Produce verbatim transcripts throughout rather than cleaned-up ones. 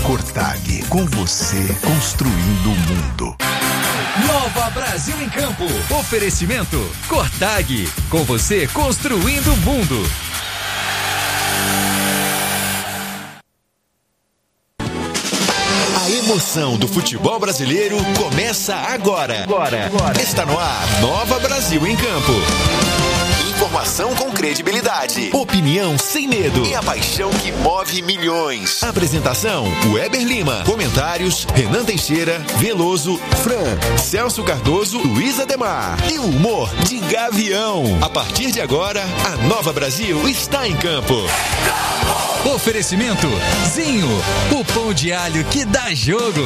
Cortag, com você construindo o mundo. Nova Brasil em Campo. Oferecimento Cortag, com você construindo o mundo. A emoção do futebol brasileiro começa agora. Agora, agora. Está no ar, Nova Brasil em Campo. Informação com credibilidade, opinião sem medo e a paixão que move milhões. Apresentação, Weber Lima. Comentários, Renan Teixeira, Veloso, Fran, Celso Cardoso, Luiz Ademar. E o humor de Gavião. A partir de agora, a Nova Brasil está em campo. Oferecimento Zinho, o pão de alho que dá jogo.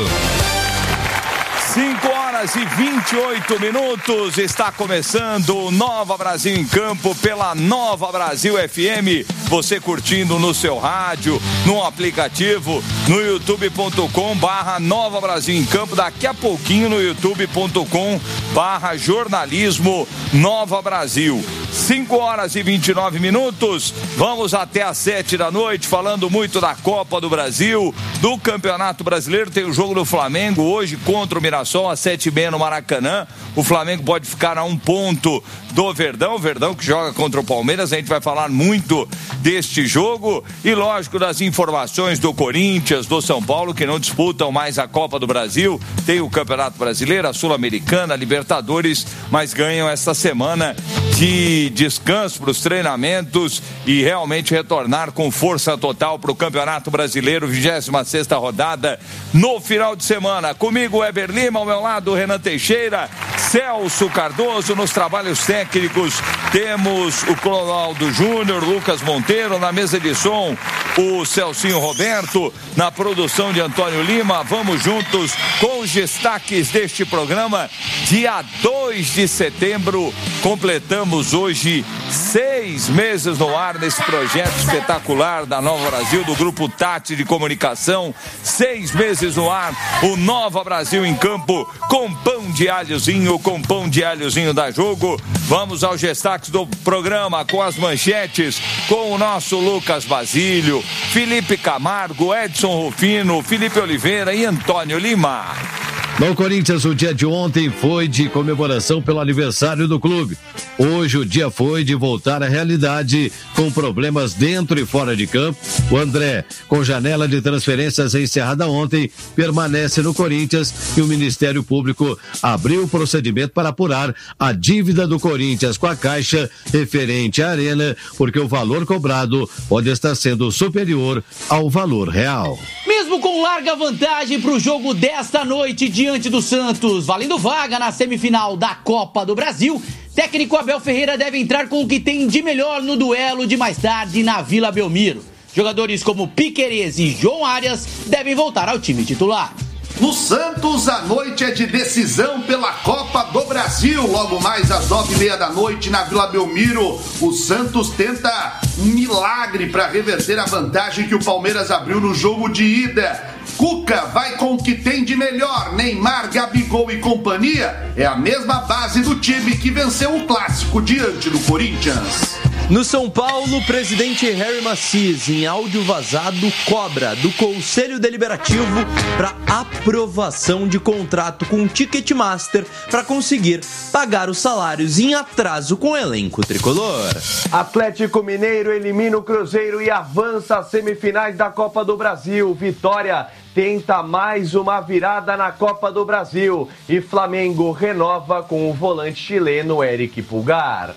cinco horas e vinte e oito minutos, está começando o Nova Brasil em Campo pela Nova Brasil F M, você curtindo no seu rádio, no aplicativo, no youtube ponto com barra Nova Brasil em Campo, daqui a pouquinho no youtube ponto com barra jornalismo Nova Brasil. cinco horas e vinte e nove minutos, vamos até às sete da noite, falando muito da Copa do Brasil, do Campeonato Brasileiro. Tem o jogo do Flamengo hoje contra o Mirassol às sete e meia no Maracanã. O Flamengo pode ficar a um ponto do Verdão, o Verdão que joga contra o Palmeiras. A gente vai falar muito deste jogo e, lógico, das informações do Corinthians, do São Paulo, que não disputam mais a Copa do Brasil. Tem o Campeonato Brasileiro, a Sul-Americana, a Libertadores, mas ganham esta semana de descanso para os treinamentos e realmente retornar com força total para o Campeonato Brasileiro, vigésima sexta rodada no final de semana. Comigo, Weber Lima, ao meu lado, Renan Teixeira, Celso Cardoso nos trabalhos técnicos. Temos o Clodoaldo Júnior, Lucas Monteiro na mesa de som, o Celcinho Roberto na produção de Antônio Lima. Vamos juntos com os destaques deste programa. Dia dois de setembro, completamos hoje seis meses no ar nesse projeto espetacular da Nova Brasil, do Grupo Tati de Comunicação. Seis meses no ar, o Nova Brasil em Campo, com pão de alhozinho, com pão de alhozinho da Jogo. Vamos aos destaques do programa com as manchetes, com o nosso Lucas Basílio, Felipe Camargo, Edson Rufino, Felipe Oliveira e Antônio Lima. No Corinthians, o dia de ontem foi de comemoração pelo aniversário do clube. Hoje o dia foi de voltar à realidade, com problemas dentro e fora de campo. O André, com janela de transferências encerrada ontem, permanece no Corinthians e o Ministério Público abriu o procedimento para apurar a dívida do Corinthians com a Caixa referente à Arena, porque o valor cobrado pode estar sendo superior ao valor real. Mesmo com larga vantagem para o jogo desta noite diante do Santos, valendo vaga na semifinal da Copa do Brasil, técnico Abel Ferreira deve entrar com o que tem de melhor no duelo de mais tarde na Vila Belmiro. Jogadores como Piquerez e João Arias devem voltar ao time titular. No Santos, a noite é de decisão pela Copa do Brasil. Logo mais às nove e meia da noite na Vila Belmiro, o Santos tenta um milagre para reverter a vantagem que o Palmeiras abriu no jogo de ida. Cuca vai com o que tem de melhor, Neymar, Gabigol e companhia. É a mesma base do time que venceu o clássico diante do Corinthians. No São Paulo, o presidente Harry Macias, em áudio vazado, cobra do Conselho Deliberativo para aprovação de contrato com o Ticketmaster para conseguir pagar os salários em atraso com o elenco tricolor. Atlético Mineiro elimina o Cruzeiro e avança às semifinais da Copa do Brasil. Vitória tenta mais uma virada na Copa do Brasil e Flamengo renova com o volante chileno Eric Pulgar.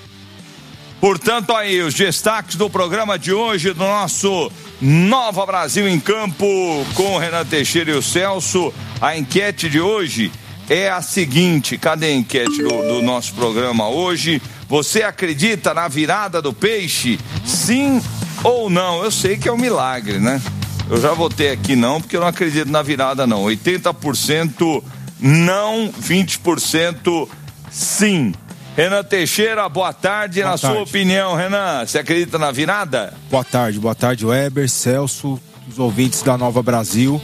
Portanto, aí os destaques do programa de hoje do nosso Nova Brasil em Campo com o Renan Teixeira e o Celso. A enquete de hoje é a seguinte: cadê a enquete do, do nosso programa hoje? Você acredita na virada do peixe? Sim ou não? Eu sei que é um milagre, né? Eu já votei aqui não, porque eu não acredito na virada não. oitenta por cento não, vinte por cento sim. Renan Teixeira, boa tarde. Boa na tarde. Sua opinião, Renan, você acredita na virada? Boa tarde, boa tarde, Weber, Celso, os ouvintes da Nova Brasil.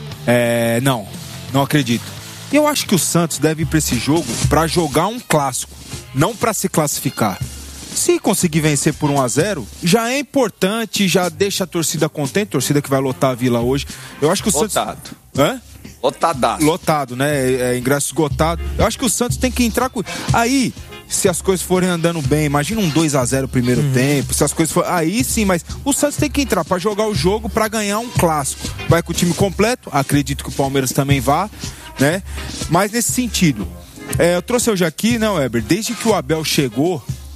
É, não, não acredito. Eu acho que o Santos deve ir para esse jogo para jogar um clássico, não para se classificar. se conseguir vencer por um a zero, já é importante, já deixa a torcida contente, torcida que vai lotar a Vila hoje. Eu acho que o Lotado. Santos... Hã? Lotadaço. Lotado, né? É, é, ingresso esgotado. Eu acho que o Santos tem que entrar com... Aí, se as coisas forem andando bem, imagina um dois a zero primeiro uhum. tempo, se as coisas forem... Aí sim, mas o Santos tem que entrar pra jogar o jogo, pra ganhar um clássico. Vai com o time completo, acredito que o Palmeiras também vá, né? Mas nesse sentido, é, eu trouxe hoje aqui, né, Weber, desde que o Abel chegou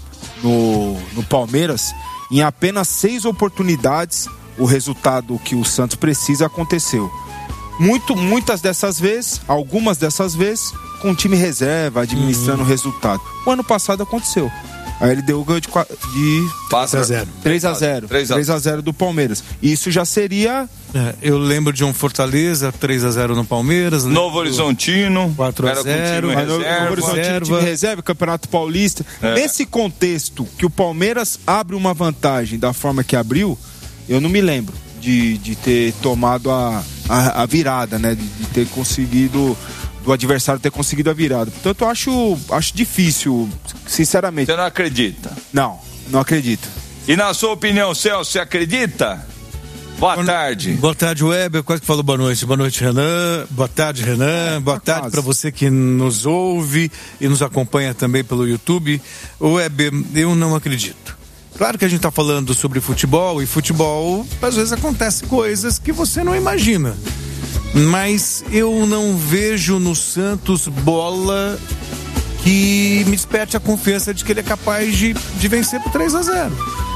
no, no Palmeiras, em apenas seis oportunidades, o resultado que o Santos precisa aconteceu. Muito, muitas dessas vezes, algumas dessas vezes, com o time reserva, administrando uhum. o resultado. O ano passado aconteceu. Aí ele deu o ganho de, de três a zero três a zero do Palmeiras. Isso já seria... É, eu lembro de um Fortaleza, três a zero no Palmeiras. Novo Horizontino, quatro a zero. Novo Horizontino, time reserva, Campeonato Paulista. É. Nesse contexto que o Palmeiras abre uma vantagem da forma que abriu, eu não me lembro de, de ter tomado a, a, a virada, né? De, de ter conseguido... do adversário ter conseguido a virada. Portanto, eu acho, acho difícil, sinceramente. Você não acredita? Não, não acredito. E na sua opinião, Celso, você acredita? Boa, boa tarde. Boa tarde, Weber. Quase que falou boa noite. Boa noite, Renan. Boa tarde, Renan. É, boa tarde para você que nos ouve e nos acompanha também pelo YouTube. Weber, eu não acredito. Claro que a gente está falando sobre futebol, e futebol, às vezes acontecem coisas que você não imagina. Mas eu não vejo no Santos bola que me desperte a confiança de que ele é capaz de, de vencer por três a zero.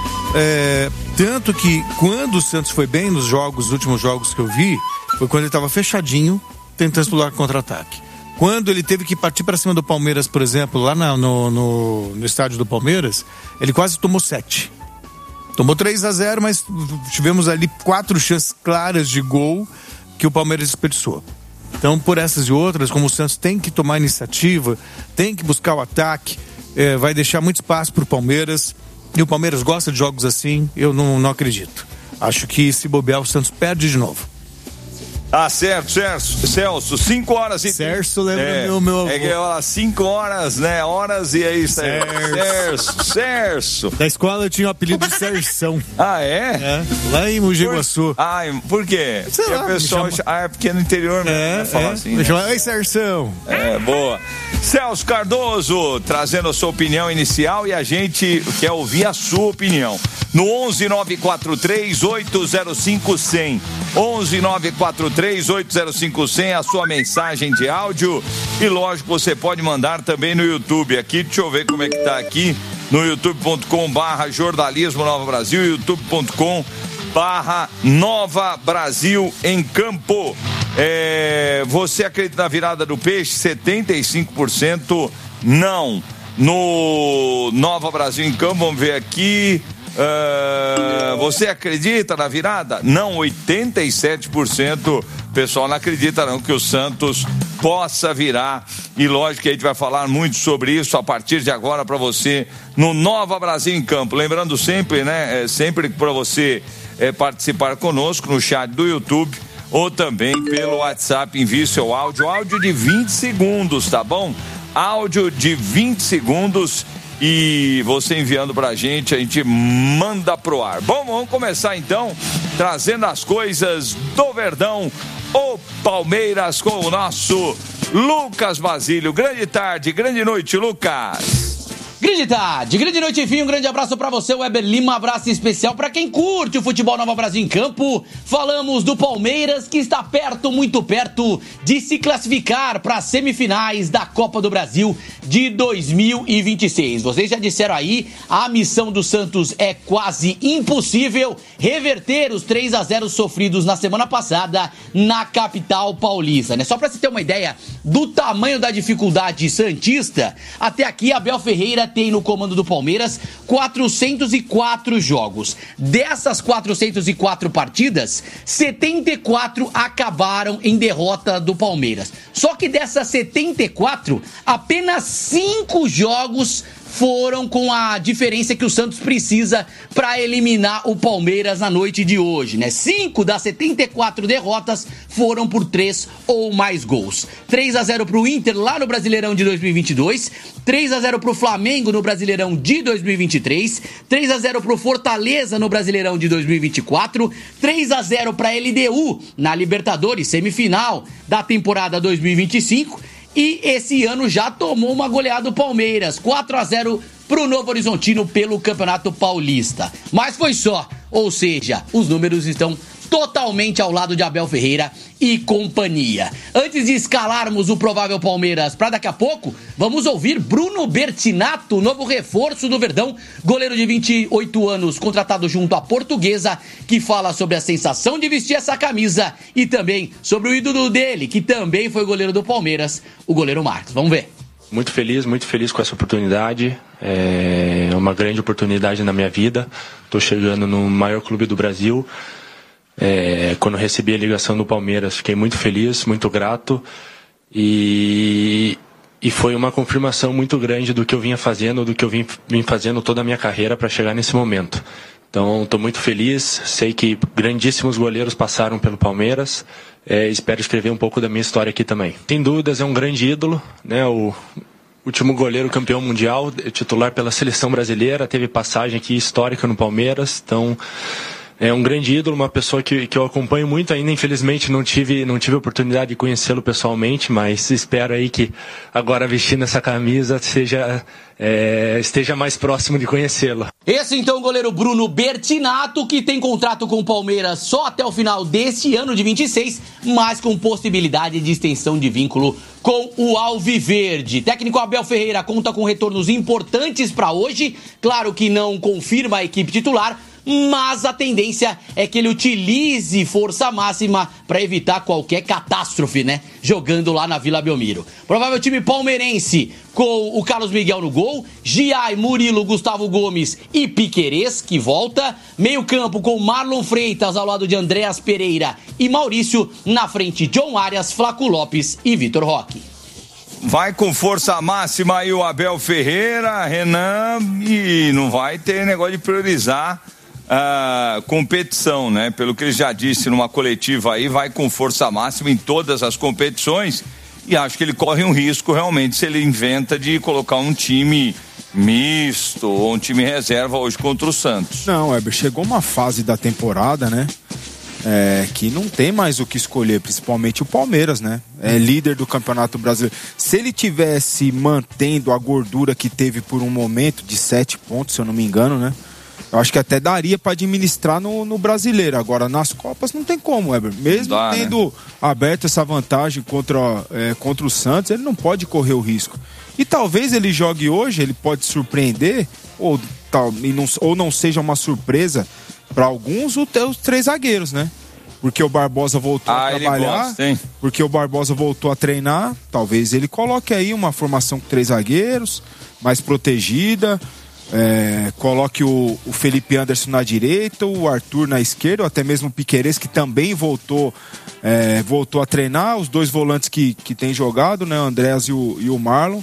É, tanto que quando o Santos foi bem nos jogos, os últimos jogos que eu vi, foi quando ele estava fechadinho, tentando explorar contra-ataque. Quando ele teve que partir para cima do Palmeiras, por exemplo, lá na, no, no, no estádio do Palmeiras, ele quase tomou sete. Tomou três a zero, mas tivemos ali quatro chances claras de gol que o Palmeiras desperdiçou. Então, por essas e outras, como o Santos tem que tomar iniciativa, tem que buscar o ataque, é, vai deixar muito espaço para o Palmeiras, e o Palmeiras gosta de jogos assim, eu não, não acredito. Acho que se bobear, o Santos perde de novo. Ah, certo, Celso, Celso, cinco horas e... Celso lembra é, meu, meu avô. É que ela, cinco horas, né, horas e é isso aí. Celso, Celso. Da escola eu tinha o apelido de Serção. Ah, é? É, lá em Mogi Guaçu. Ah, por quê? Sei porque lá, o pessoal... chama... Ah, é porque no interior mesmo, é, né, fala é, assim, me né? chama... Oi, Serção. É, boa. Celso Cardoso, trazendo a sua opinião inicial e a gente quer ouvir a sua opinião. No onze nove quatro três oito zero cinco cem. onze nove quatro três oito zero cinco cem, a sua mensagem de áudio. E lógico, você pode mandar também no YouTube. Aqui, deixa eu ver como é que tá aqui. No youtube ponto com barra jornalismo Nova Brasil, youtube ponto com barra Nova Brasil em Campo. É, você acredita na virada do peixe? setenta e cinco por cento não. No Nova Brasil em Campo, vamos ver aqui. Uh, você acredita na virada? Não, oitenta e sete por cento. O pessoal não acredita não que o Santos possa virar. E lógico que a gente vai falar muito sobre isso a partir de agora para você no Nova Brasil em Campo. Lembrando sempre, né? É, sempre para você é, participar conosco no chat do YouTube ou também pelo WhatsApp, envie seu áudio, áudio de vinte segundos, tá bom? Áudio de vinte segundos. E você enviando pra gente, a gente manda pro ar. Bom, vamos começar então, trazendo as coisas do Verdão, o Palmeiras com o nosso Lucas Basílio. Grande tarde, grande noite, Lucas. Grande tarde, grande noite, enfim, um grande abraço pra você, Weber Lima, um abraço especial pra quem curte o futebol Nova Brasil em Campo. Falamos do Palmeiras, que está perto, muito perto de se classificar para as semifinais da Copa do Brasil de dois mil e vinte e seis. Vocês já disseram aí, a missão do Santos é quase impossível, reverter os três a zero sofridos na semana passada na capital paulista, né? Só pra você ter uma ideia do tamanho da dificuldade santista, até aqui Abel Ferreira tem no comando do Palmeiras quatrocentos e quatro jogos. Dessas quatrocentas e quatro partidas, setenta e quatro acabaram em derrota do Palmeiras. Só que dessas setenta e quatro, apenas cinco jogos foram com a diferença que o Santos precisa para eliminar o Palmeiras na noite de hoje, né? Cinco das setenta e quatro derrotas foram por três ou mais gols. três a zero pro Inter lá no Brasileirão de dois mil e vinte e dois, três a zero pro Flamengo no Brasileirão de dois mil e vinte e três, três a zero pro Fortaleza no Brasileirão de dois mil e vinte e quatro, três a zero pra L D U na Libertadores semifinal da temporada dois mil e vinte e cinco. E esse ano já tomou uma goleada do Palmeiras, quatro a zero pro Novo Horizontino pelo Campeonato Paulista. Mas foi só, ou seja, os números estão totalmente ao lado de Abel Ferreira e companhia. Antes de escalarmos o provável Palmeiras para daqui a pouco, vamos ouvir Bruno Bertinato, novo reforço do Verdão, goleiro de vinte e oito anos, contratado junto à Portuguesa, que fala sobre a sensação de vestir essa camisa e também sobre o ídolo dele, que também foi goleiro do Palmeiras, o goleiro Marcos. Vamos ver. Muito feliz, muito feliz com essa oportunidade. É uma grande oportunidade na minha vida. Estou chegando no maior clube do Brasil. É, quando recebi a ligação do Palmeiras, fiquei muito feliz, muito grato e, e foi uma confirmação muito grande do que eu vinha fazendo, do que eu vim, vim fazendo toda a minha carreira para chegar nesse momento. Então, estou muito feliz, sei que grandíssimos goleiros passaram pelo Palmeiras, é, espero escrever um pouco da minha história aqui também. Sem dúvidas, é um grande ídolo, né? O último goleiro campeão mundial, titular pela seleção brasileira, teve passagem aqui histórica no Palmeiras, então é um grande ídolo, uma pessoa que, que eu acompanho muito ainda, infelizmente não tive, não tive a oportunidade de conhecê-lo pessoalmente, mas espero aí que agora vestindo essa camisa seja, é, esteja mais próximo de conhecê-lo. Esse então o goleiro Bruno Bertinato, que tem contrato com o Palmeiras só até o final deste ano de vinte e seis, mas com possibilidade de extensão de vínculo com o Alviverde. Técnico Abel Ferreira conta com retornos importantes para hoje, claro que não confirma a equipe titular, mas a tendência é que ele utilize força máxima para evitar qualquer catástrofe, né? Jogando lá na Vila Belmiro. Provável time palmeirense com o Carlos Miguel no gol, Giai, Murilo, Gustavo Gomes e Piquerez, que volta. Meio campo com Marlon Freitas ao lado de Andréas Pereira e Maurício. Na frente, John Arias, Flaco Lopes e Vitor Roque. Vai com força máxima aí o Abel Ferreira, Renan, e não vai ter negócio de priorizar a competição, né? Pelo que ele já disse numa coletiva aí, vai com força máxima em todas as competições e acho que ele corre um risco realmente se ele inventa de colocar um time misto ou um time reserva hoje contra o Santos. Não, Heber, chegou uma fase da temporada, né? É, que não tem mais o que escolher, principalmente o Palmeiras, né? É líder do Campeonato Brasileiro. Se ele tivesse mantendo a gordura que teve por um momento de sete pontos, se eu não me engano, né? Eu acho que até daria para administrar no, no Brasileiro. Agora, nas Copas não tem como, Heber. Mesmo dá, tendo né? aberto essa vantagem contra, é, contra o Santos, ele não pode correr o risco. E talvez ele jogue hoje, ele pode surpreender, ou, tal, e não, ou não seja uma surpresa para alguns, os três zagueiros, né? Porque o Barbosa voltou ah, a trabalhar, gosta, porque o Barbosa voltou a treinar, talvez ele coloque aí uma formação com três zagueiros, mais protegida. É, coloque o, o Felipe Anderson na direita, o Arthur na esquerda, ou até mesmo o Piquerez, que também voltou, é, voltou a treinar, os dois volantes que, que tem jogado, né, o Andréas e o, e o Marlon.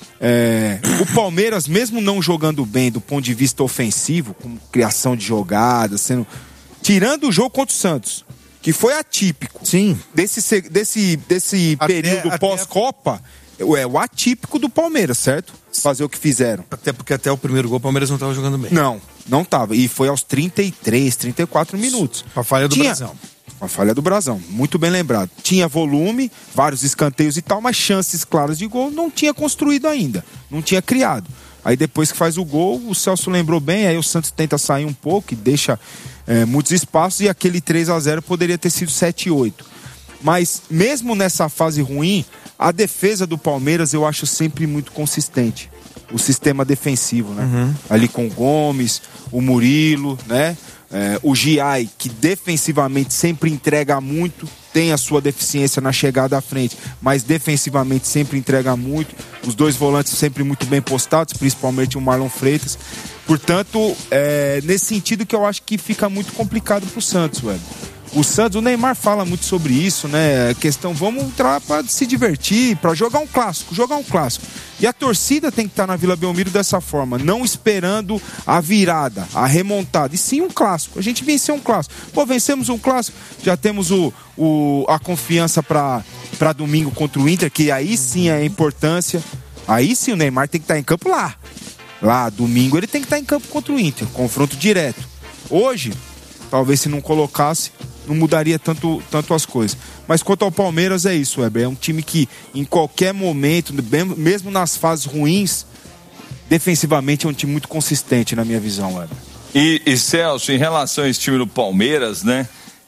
É, o Palmeiras, mesmo não jogando bem do ponto de vista ofensivo, com criação de jogadas, sendo, tirando o jogo contra o Santos, que foi atípico. Sim. Desse, desse, desse até, período até pós-Copa, é o atípico do Palmeiras, certo? Fazer o que fizeram. Até porque até o primeiro gol o Palmeiras não estava jogando bem. Não, não estava. E foi aos trinta e três, trinta e quatro minutos. A falha do Tinha... Brasão. A falha do Brasão, muito bem lembrado. Tinha volume, vários escanteios e tal, mas chances claras de gol não tinha construído ainda. Não tinha criado. Aí depois que faz o gol, o Celso lembrou bem, aí o Santos tenta sair um pouco e deixa é, muitos espaços, e aquele três a zero poderia ter sido sete a oito. Mas mesmo nessa fase ruim, a defesa do Palmeiras eu acho sempre muito consistente. O sistema defensivo, né? Uhum. Ali com o Gomes, o Murilo, né? É, o Giai, que defensivamente sempre entrega muito, tem a sua deficiência na chegada à frente, mas defensivamente sempre entrega muito. Os dois volantes sempre muito bem postados, principalmente o Marlon Freitas. Portanto, é nesse sentido que eu acho que fica muito complicado pro Santos, velho. O Santos, o Neymar fala muito sobre isso, né? A questão, vamos entrar para se divertir, para jogar um clássico, jogar um clássico. E a torcida tem que estar na Vila Belmiro dessa forma, não esperando a virada, a remontada, e sim um clássico. A gente venceu um clássico. Pô, vencemos um clássico, já temos o, o, a confiança para para domingo contra o Inter, que aí sim é a importância. Aí sim o Neymar tem que estar em campo lá. Lá, domingo, ele tem que estar em campo contra o Inter, confronto direto. Hoje, talvez se não colocasse, não mudaria tanto, tanto as coisas. Mas quanto ao Palmeiras, é isso, Weber. É um time que, em qualquer momento, mesmo nas fases ruins, defensivamente é um time muito consistente, na minha visão, Weber. E, e Celso, em relação a esse time do Palmeiras, né?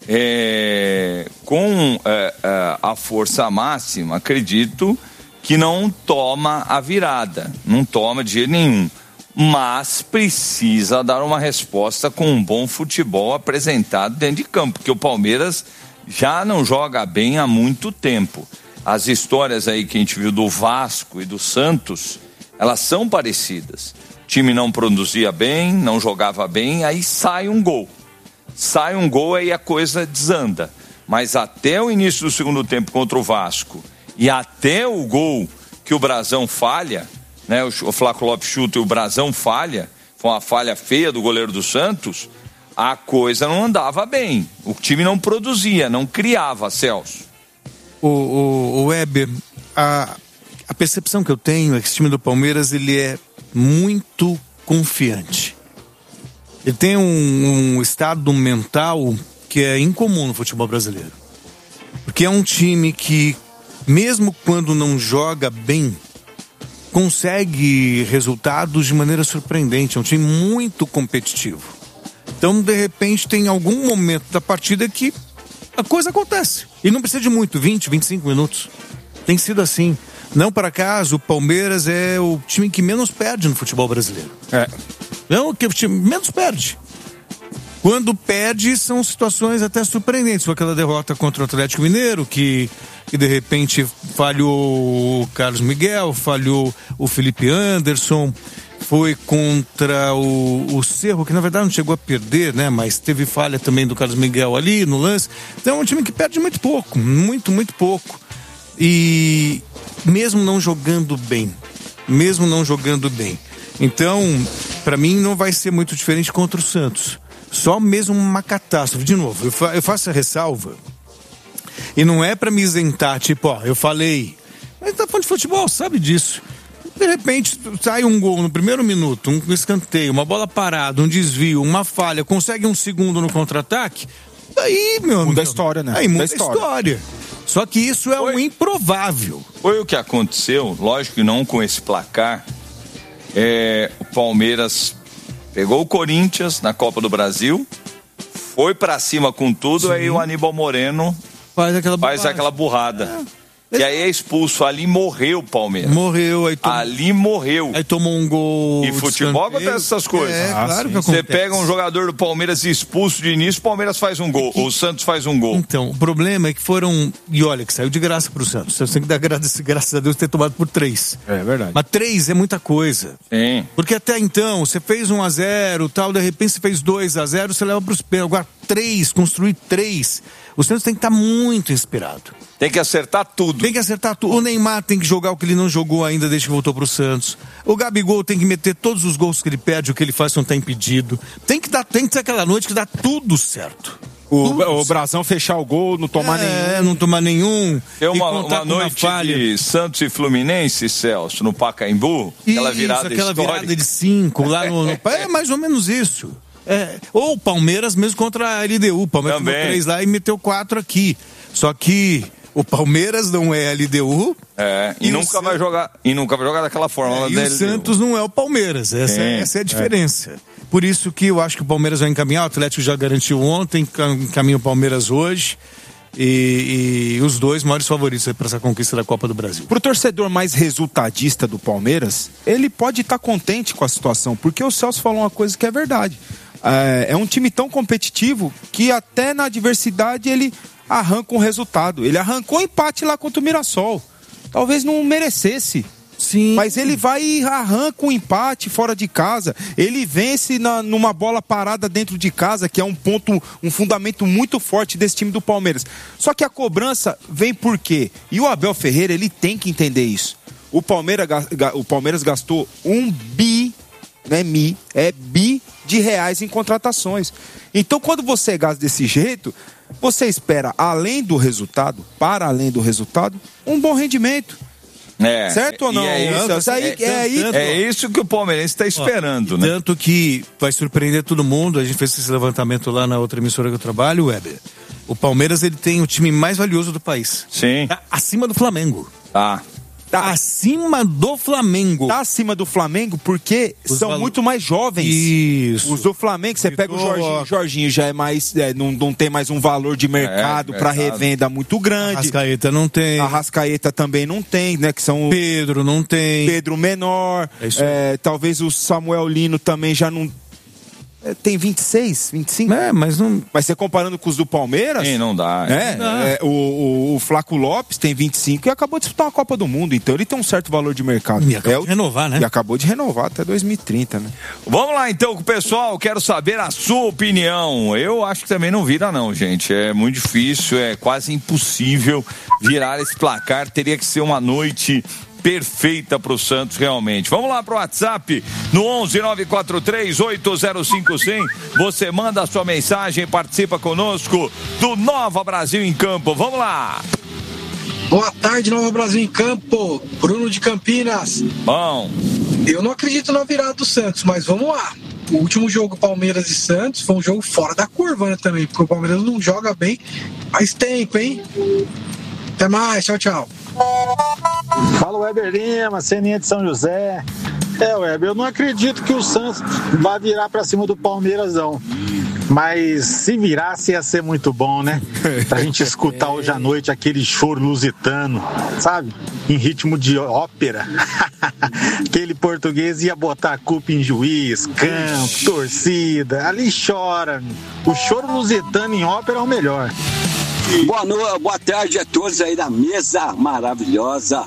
É, com é, é, a força máxima, acredito que não toma a virada. Não toma de jeito nenhum. Mas precisa dar uma resposta com um bom futebol apresentado dentro de campo, porque o Palmeiras já não joga bem há muito tempo. As histórias aí que a gente viu do Vasco e do Santos, elas são parecidas. O time não produzia bem, não jogava bem, aí sai um gol. Sai um gol, aí a coisa desanda. Mas até o início do segundo tempo contra o Vasco e até o gol que o Brazão falha, né, o Flaco Lopes chuta e o Brazão falha, foi uma falha feia do goleiro do Santos, a coisa não andava bem. O time não produzia, não criava, Celso. O, o, o Weber, a, a percepção que eu tenho é que esse time do Palmeiras, ele é muito confiante. Ele tem um, um estado mental que é incomum no futebol brasileiro. Porque é um time que, mesmo quando não joga bem, consegue resultados de maneira surpreendente. É um time muito competitivo. Então, de repente, tem algum momento da partida que a coisa acontece. E não precisa de muito, vinte, vinte e cinco minutos. Tem sido assim. Não por acaso, o Palmeiras é o time que menos perde no futebol brasileiro. É. É o que o time menos perde. Quando perde, são situações até surpreendentes. Foi aquela derrota contra o Atlético Mineiro, que, que de repente falhou o Carlos Miguel, falhou o Felipe Anderson, foi contra o, o Cerro, que na verdade não chegou a perder, né? Mas teve falha também do Carlos Miguel ali no lance. Então é um time que perde muito pouco, muito, muito pouco. E mesmo não jogando bem, mesmo não jogando bem. Então, para mim não vai ser muito diferente contra o Santos. Só mesmo uma catástrofe. De novo, eu, fa- eu faço a ressalva. E não é pra me isentar, tipo, ó, eu falei. Mas tá falando de futebol, sabe disso. De repente, sai um gol no primeiro minuto, um escanteio, uma bola parada, um desvio, uma falha, consegue um segundo no contra-ataque. Aí, meu amigo. Muda a história, né? Aí muda a história. história. Só que isso é Foi. um improvável. Foi o que aconteceu, lógico que não com esse placar. É, o Palmeiras pegou o Corinthians na Copa do Brasil, foi pra cima com tudo, sim. Aí o Aníbal Moreno faz aquela, faz aquela burrada. É. E aí é expulso, ali morreu o Palmeiras. Morreu, aí tom... Ali morreu. Aí tomou um gol. E futebol acontece essas coisas. É, ah, claro sim. que acontece. Você pega um jogador do Palmeiras expulso de início, o Palmeiras faz um gol, que... o Santos faz um gol. Então, o problema é que foram, e olha, que saiu de graça pro Santos. Você tem que dar graças, graças a Deus ter tomado por três. É verdade. Mas três é muita coisa. Sim. Porque até então, você fez um a zero, tal, de repente você fez dois a zero, você leva pros pênaltis. Agora, três, construir três. O Santos tem que estar muito inspirado. Tem que acertar tudo. Tem que acertar tudo. O Neymar tem que jogar o que ele não jogou ainda desde que voltou pro Santos. O Gabigol tem que meter todos os gols que ele perde, o que ele faz não tá impedido. Tem que dar, tem que ser aquela noite que dá tudo certo. O, o Brazão fechar o gol, não tomar é, nenhum. É, não tomar nenhum. É uma, uma noite uma de Santos e Fluminense, Celso, no Pacaembu. Isso, aquela virada aquela histórica. virada de cinco lá no, no... É mais ou menos isso. É, ou o Palmeiras mesmo contra a L D U. O Palmeiras tomou três lá e meteu quatro aqui. Só que o Palmeiras não é a L D U. É, e, e nunca vai jogar, e nunca vai jogar daquela forma. É, e o Santos não é o Palmeiras. Essa é, essa é a diferença. É. Por isso que eu acho que o Palmeiras vai encaminhar. O Atlético já garantiu ontem, encaminha o Palmeiras hoje. E, e os dois maiores favoritos para essa conquista da Copa do Brasil. Pro torcedor mais resultadista do Palmeiras, ele pode estar tá contente com a situação, porque o Celso falou uma coisa que é verdade. É, é um time tão competitivo que até na adversidade ele arranca um resultado. Ele arrancou empate lá contra o Mirassol. Talvez não merecesse Sim. Mas ele vai e arranca um empate fora de casa. Ele vence na, numa bola parada dentro de casa, que é um ponto, um fundamento muito forte desse time do Palmeiras. Só que a cobrança vem por quê? E o Abel Ferreira, ele tem que entender isso. O Palmeiras, o Palmeiras gastou um bi, não é mi, é bi de reais em contratações. Então, quando você gasta desse jeito, você espera, além do resultado, para além do resultado, um bom rendimento. É, certo ou não? É isso, é, é, é, é isso que o palmeirense está esperando, ó, né? Tanto que vai surpreender todo mundo. A gente fez esse levantamento lá na outra emissora que eu trabalho, Weber. O Palmeiras, ele tem o time mais valioso do país. Sim. Tá acima do Flamengo. Tá. Tá acima do Flamengo. Tá acima do Flamengo porque Os são valo... muito mais jovens. Isso. Os do Flamengo, você pega o Jorginho, o Jorginho já é mais, é, não, não tem mais um valor de mercado é, para revenda muito grande. A Arrascaeta não tem. A Arrascaeta também não tem, né? Que são Pedro não tem. Pedro menor. É isso é, talvez o Samuel Lino também já não. Tem vinte e seis, vinte e cinco? É, mas não... Mas você comparando com os do Palmeiras... Sim, não dá. É, não dá. é o, o, o Flaco Lopes tem vinte e cinco e acabou de disputar uma Copa do Mundo, então ele tem um certo valor de mercado. E acabou é o, de renovar, né? E acabou de renovar até dois mil e trinta, né? Vamos lá então com o pessoal, quero saber a sua opinião. Eu acho que também não vira não, gente. É muito difícil, é quase impossível virar esse placar. Teria que ser uma noite... perfeita para o Santos, realmente. Vamos lá para o WhatsApp, no onze nove quatro três oito zero cinco zero zero. Você manda a sua mensagem e participa conosco do Nova Brasil em Campo. Vamos lá. Boa tarde, Nova Brasil em Campo. Bruno de Campinas. Bom. Eu não acredito na virada do Santos, mas vamos lá. O último jogo Palmeiras e Santos foi um jogo fora da curva, né, também, porque o Palmeiras não joga bem faz tempo, hein? Até mais, tchau, tchau. Fala, Weber Lima, Ceninha de São José. É, Weber, eu não acredito que o Santos vá virar pra cima do Palmeiras, não. Mas se virasse ia ser muito bom, né? Pra gente escutar hoje à noite aquele choro lusitano, sabe? Em ritmo de ópera. Aquele português ia botar a culpa em juiz, campo, torcida. Ali chora. O choro lusitano em ópera é o melhor. Boa noite, boa tarde a todos aí da mesa maravilhosa.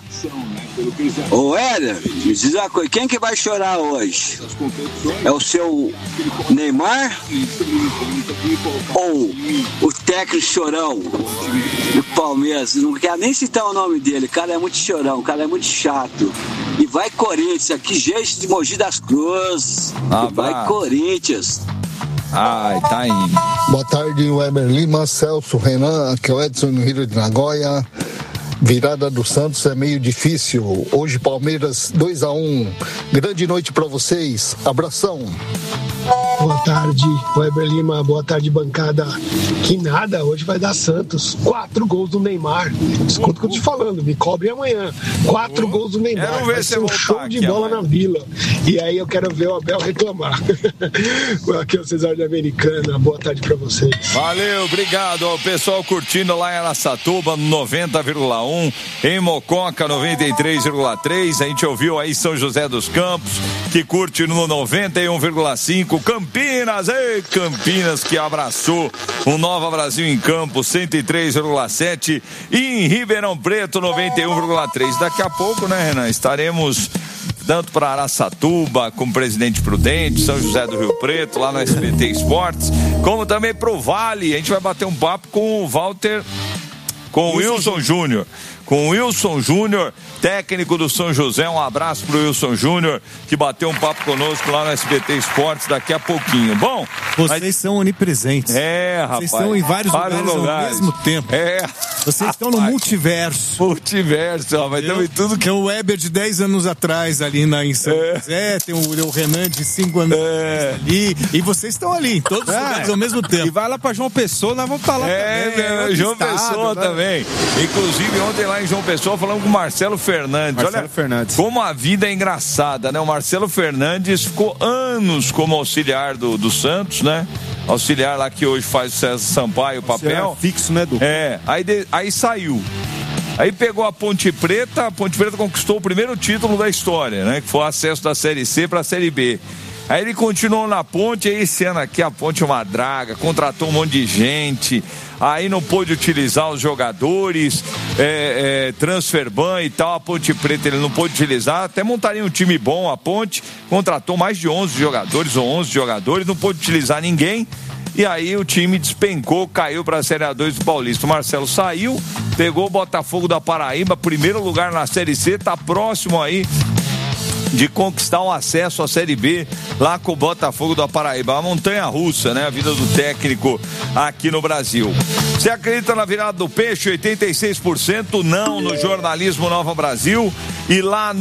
Ô Éder, me diz uma coisa, quem que vai chorar hoje? É o seu Neymar ou o técnico chorão do Palmeiras? Não quero nem citar o nome dele, o cara é muito chorão, o cara é muito chato. E vai Corinthians, aqui gente de Mogi das Cruzes. Ah, vai bah. Corinthians. Ai, tá indo. Boa tarde, Weber Lima, Celso, Renan, aqui é o Edson no Rio de Nagoya. Virada do Santos é meio difícil. Hoje Palmeiras dois a um. Grande noite pra vocês. Abração. Boa tarde, Weber Lima. Boa tarde, bancada. Que nada, hoje vai dar Santos. Quatro gols do Neymar. Escuta o que eu tô te falando, me cobre amanhã. Quatro uh, gols do Neymar. Vai ser um show de bola amanhã na Vila. E aí eu quero ver o Abel reclamar. Aqui é o Cesar da Americana. Boa tarde pra vocês. Valeu, obrigado ao pessoal curtindo lá em Araçatuba, noventa vírgula um, em Mococa, noventa e três vírgula três. A gente ouviu aí São José dos Campos, que curte no noventa e um vírgula cinco. Campinas, ei, Campinas, que abraçou o Nova Brasil em Campo, cento e três vírgula sete, e em Ribeirão Preto, noventa e um vírgula três. Daqui a pouco, né, Renan, estaremos tanto para Araçatuba, como Presidente Prudente, São José do Rio Preto, lá no S B T Esportes, como também para o Vale. A gente vai bater um papo com o Walter, com o Wilson Júnior. Com o Wilson Júnior, técnico do São José. Um abraço pro Wilson Júnior, que bateu um papo conosco lá no S B T Esportes daqui a pouquinho. Bom, vocês mas... são onipresentes. É, rapaz. Vocês estão em vários, vários lugares, lugares ao mesmo tempo. É. Vocês rapaz. estão no multiverso. Multiverso, rapaz. Tem tudo que... Tem o Weber de dez anos atrás ali na, em São é. José, tem o, o Renan de cinco anos é. ali. E vocês estão ali, em todos os é. lugares ao mesmo tempo. E vai lá pra João Pessoa, nós vamos estar lá é, também. É, João estado, Pessoa né? também. Inclusive, ontem lá em João Pessoa, falamos com o Marcelo Fernandes. Marcelo Olha Fernandes. Como a vida é engraçada, né? O Marcelo Fernandes ficou anos como auxiliar do, do Santos, né? Auxiliar lá que hoje faz o César Sampaio o papel. Fixo, né, Du? É, aí, de, aí saiu. Aí pegou a Ponte Preta, a Ponte Preta conquistou o primeiro título da história, né? Que foi o acesso da Série C para a Série B. Aí ele continuou na Ponte, aí esse ano aqui a Ponte é uma draga, contratou um monte de gente, aí não pôde utilizar os jogadores, é, é, transfer ban e tal, a Ponte Preta ele não pôde utilizar, até montaria um time bom, a Ponte contratou mais de onze jogadores ou onze jogadores, não pôde utilizar ninguém. E aí o time despencou, caiu para a Série A dois do Paulista. O Marcelo saiu, pegou o Botafogo da Paraíba, primeiro lugar na Série C, tá próximo aí de conquistar um acesso à Série B lá com o Botafogo da Paraíba. A montanha russa, né? A vida do técnico aqui no Brasil. Você acredita na virada do peixe? oitenta e seis por cento não no jornalismo Nova Brasil. E lá no